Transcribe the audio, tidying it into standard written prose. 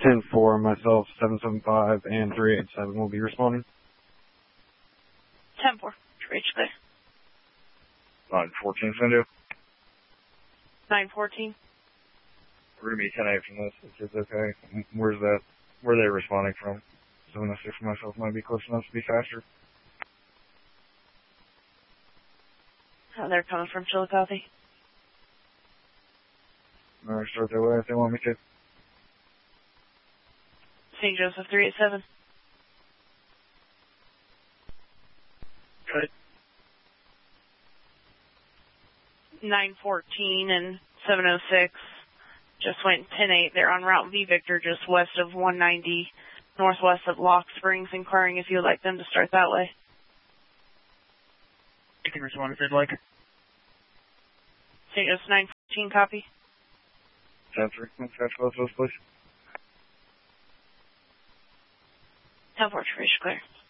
10-4, myself, 775, and 387 will be responding. 10-4, reach clear. 914, Cindy. 914. We're going to be 10-8 from this, if it's okay. Where's that? Where are they responding from? 706 for myself might be close enough to be faster. They're coming from Chillicothe. Alright, start that way if they want me to. St. Joseph 387. Cut. 914 and 706 just went 10-8. They're on Route V Victor, just west of 190, northwest of Lock Springs, inquiring if you would like them to start that way. You can respond if you'd like. St. Joseph 914, copy. 10-3, let's catch both of those, please. 10-4, reach clear.